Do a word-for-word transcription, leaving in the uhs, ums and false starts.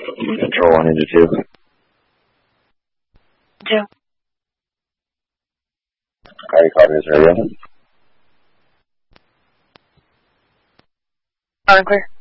Control one into two. Two. How do you copy this radio? Loud and clear.